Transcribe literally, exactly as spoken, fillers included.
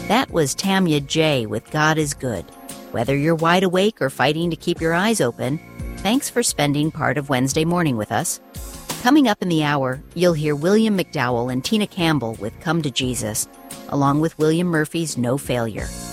That was Tamya J. with God is Good. Whether you're wide awake or fighting to keep your eyes open, thanks for spending part of Wednesday morning with us. Coming up in the hour, you'll hear William McDowell and Tina Campbell with Come to Jesus, along with William Murphy's No Failure.